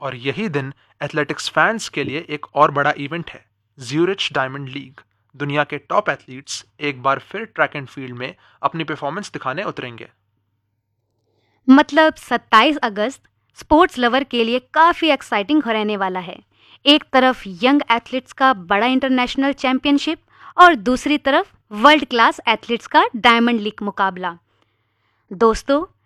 और यही दिन एथलेटिक्स फैंस के लिए एक और बड़ा इवेंट है, ज्यूरिच डायमंड लीग। दुनिया के टॉप एथलीट्स एक बार फिर ट्रैक एंड फील्ड में अपनी परफॉर्मेंस दिखाने उतरेंगे। मतलब 27 अगस्त स्पोर्ट्स लवर के लिए काफी एक्साइटिंग रहने वाला है। एक तरफ यंग एथलीट्स का बड़ा इंटरनेशनल चैंपियनशिप और दूसरी तरफ वर्ल्ड क्लास एथलीट्स का डायमंड लीग मुकाबला। दोस्तों,